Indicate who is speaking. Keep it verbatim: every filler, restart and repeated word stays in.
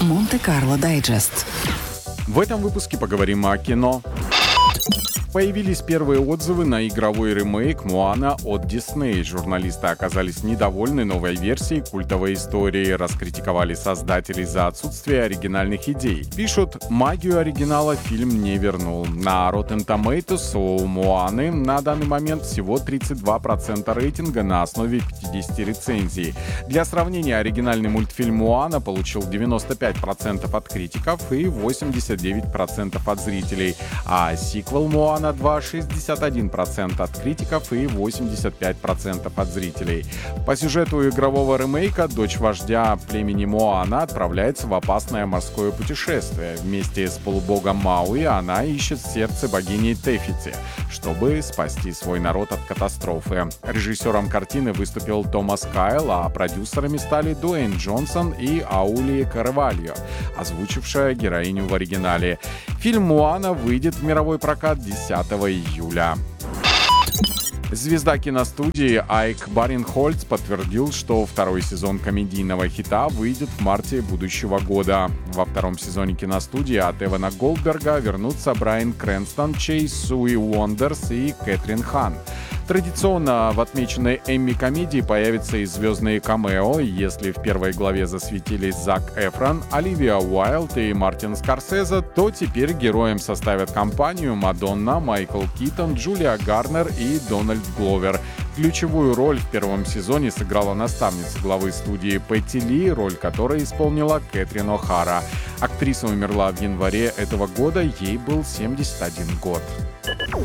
Speaker 1: Монте-Карло Дайджест.
Speaker 2: В этом выпуске поговорим о кино. Появились первые отзывы на игровой ремейк «Моана» от Disney. Журналисты оказались недовольны новой версией культовой истории, раскритиковали создателей за отсутствие оригинальных идей. Пишут, магию оригинала фильм не вернул. На Rotten Tomatoes у «Моаны» на данный момент всего тридцать два процента рейтинга на основе пятидесяти рецензий. Для сравнения, оригинальный мультфильм «Моана» получил девяносто пять процентов от критиков и восемьдесят девять процентов от зрителей, а сиквел «Моана» два — шестьдесят один процент от критиков и восемьдесят пять процентов от зрителей. По сюжету игрового ремейка дочь вождя племени Моана отправляется в опасное морское путешествие. Вместе с полубогом Мауи она ищет сердце богини Тефити, чтобы спасти свой народ от катастрофы. Режиссером картины выступил Томас Кайл, а продюсерами стали Дуэйн Джонсон и Аули Карвальо, озвучившая героиню в оригинале. Фильм «Моана» выйдет в мировой прокат десятого июля. Звезда киностудии Айк Баренхольц подтвердил, что второй сезон комедийного хита выйдет в марте будущего года. Во втором сезоне киностудии от Эвана Голдберга вернутся Брайан Крэнстон, Чейз Суи Уондерс и Кэтрин Хан. Традиционно в отмеченной Эмми комедии появятся и звездные камео. Если в первой главе засветились Зак Эфрон, Оливия Уайлд и Мартин Скорсезе, то теперь героям составят компанию Мадонна, Майкл Китон, Джулия Гарнер и Дональд Гловер. Ключевую роль в первом сезоне сыграла наставница главы студии Пэтти Ли, роль которой исполнила Кэтрин О'Хара. Актриса умерла в январе этого года, ей был семьдесят один год.